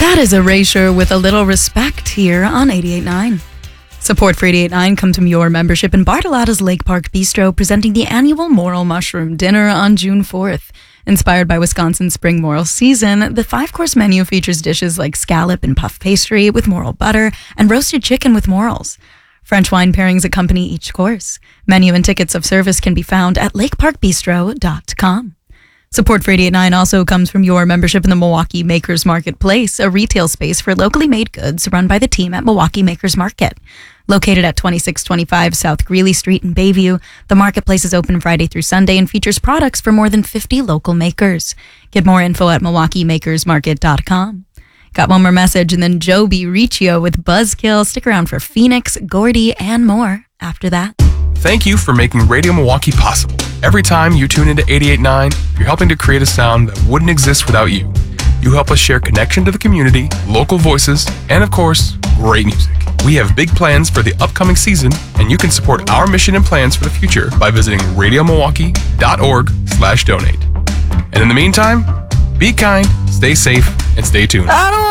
That is Erasure with a little respect here on 88.9. Support for 88.9 comes from your membership in Bartolotta's Lake Park Bistro, presenting the annual Morel Mushroom Dinner on June 4th. Inspired by Wisconsin's spring morel season, the 5-course menu features dishes like scallop and puff pastry with morel butter and roasted chicken with morels. French wine pairings accompany each course. Menu and tickets of service can be found at lakeparkbistro.com. Support for 88.9 also comes from your membership in the Milwaukee Makers Marketplace, a retail space for locally made goods run by the team at Milwaukee Makers Market. Located at 2625 South Greeley Street in Bayview, the marketplace is open Friday through Sunday and features products for more than 50 local makers. Get more info at MilwaukeeMakersMarket.com. Got one more message, and then Joby Riccio with Buzzkill. Stick around for Phoenix, Gordy, and more after that. Thank you for making Radio Milwaukee possible. Every time you tune into 88.9, you're helping to create a sound that wouldn't exist without you. You help us share connection to the community, local voices, and of course, great music. We have big plans for the upcoming season, and you can support our mission and plans for the future by visiting radiomilwaukee.org/donate. And in the meantime, be kind, stay safe, and stay tuned.